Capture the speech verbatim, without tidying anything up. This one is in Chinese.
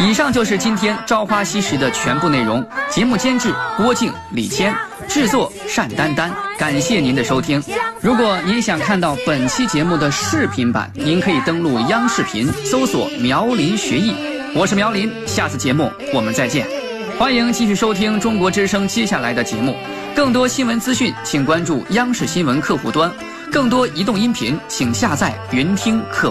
以上就是今天《朝花夕拾》的全部内容。节目监制郭靖、李谦，制作单丹丹。感谢您的收听。如果您想看到本期节目的视频版，您可以登录央视频搜索苗林学艺。我是苗林，下次节目我们再见。欢迎继续收听中国之声接下来的节目。更多新闻资讯，请关注央视新闻客户端。更多移动音频，请下载云听客户。